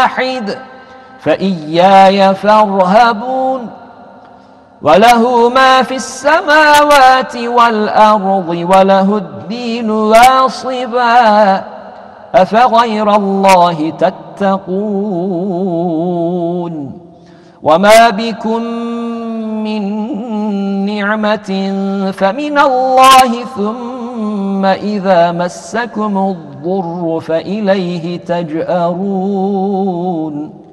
واحد فإياي فارهبون وله ما في السماوات والأرض وله الدين واصبا أفغير الله تتقون وما بكم من نعمة فمن الله ثم إذا مسكم الضر فإليه تجأرون